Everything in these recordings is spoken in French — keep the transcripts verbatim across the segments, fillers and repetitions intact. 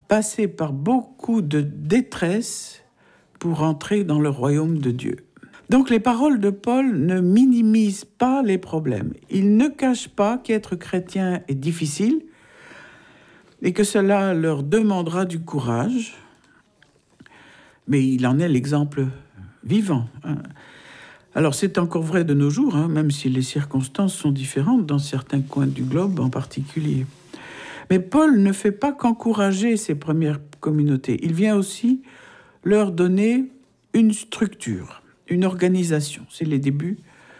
passer par beaucoup de détresse pour entrer dans le royaume de Dieu. Donc les paroles de Paul ne minimisent pas les problèmes. Il ne cache pas qu'être chrétien est difficile et que cela leur demandera du courage, mais il en est l'exemple vivant. Alors c'est encore vrai de nos jours, hein, même si les circonstances sont différentes dans certains coins du globe en particulier. Mais Paul ne fait pas qu'encourager ces premières communautés. Il vient aussi leur donner une structure, une organisation. C'est les débuts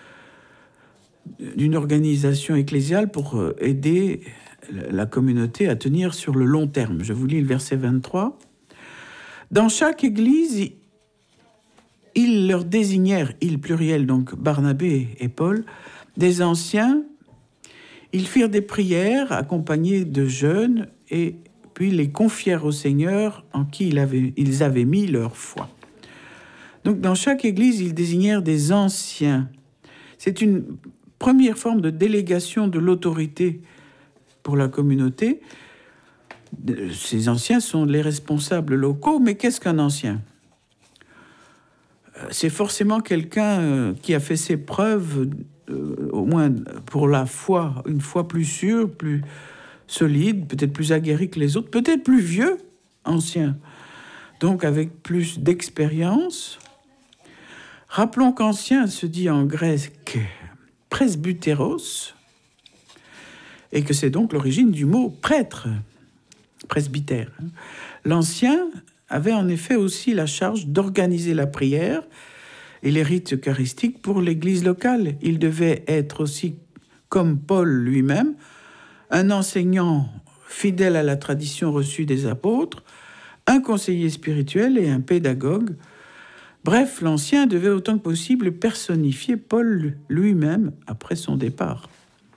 d'une organisation ecclésiale pour aider la communauté à tenir sur le long terme. Je vous lis le verset vingt-trois. Dans chaque église, ils leur désignèrent, ils pluriel, donc Barnabé et Paul, des anciens. Ils firent des prières accompagnées de jeunes et puis les confièrent au Seigneur en qui ils avaient, ils avaient mis leur foi. Donc dans chaque église, ils désignèrent des anciens. C'est une première forme de délégation de l'autorité pour la communauté. Ces anciens sont les responsables locaux, mais qu'est-ce qu'un ancien ? C'est forcément quelqu'un qui a fait ses preuves, euh, au moins pour la foi, une foi plus sûre, plus solide, peut-être plus aguerri que les autres, peut-être plus vieux, ancien, donc avec plus d'expérience. Rappelons qu'ancien se dit en grec presbytéros, et que c'est donc l'origine du mot prêtre, presbytère. L'ancien avait en effet aussi la charge d'organiser la prière et les rites eucharistiques pour l'église locale. Il devait être aussi, comme Paul lui-même, un enseignant fidèle à la tradition reçue des apôtres, un conseiller spirituel et un pédagogue. Bref, l'ancien devait autant que possible personnifier Paul lui-même après son départ.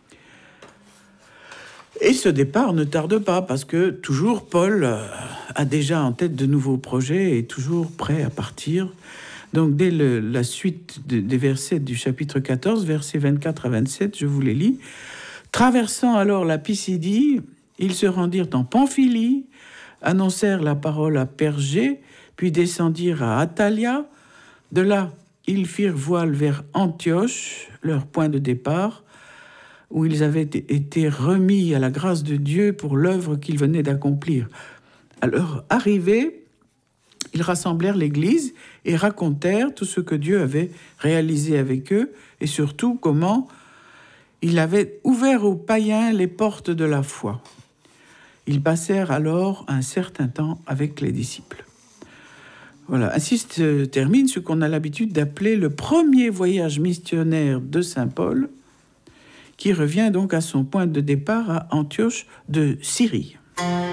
Et ce départ ne tarde pas, parce que toujours Paul a déjà en tête de nouveaux projets et est toujours prêt à partir. Donc dès le, la suite de, des versets du chapitre quatorze, versets vingt-quatre à vingt-sept, je vous les lis. Traversant alors la Pisidie, ils se rendirent en Pamphylie, annoncèrent la parole à Pergé, puis descendirent à Attalia. De là, ils firent voile vers Antioche, leur point de départ, où ils avaient été remis à la grâce de Dieu pour l'œuvre qu'ils venaient d'accomplir. À leur arrivée, ils rassemblèrent l'Église et racontèrent tout ce que Dieu avait réalisé avec eux, et surtout comment il avait ouvert aux païens les portes de la foi. Ils passèrent alors un certain temps avec les disciples. Voilà, ainsi se termine ce qu'on a l'habitude d'appeler le premier voyage missionnaire de saint Paul, qui revient donc à son point de départ à Antioche de Syrie.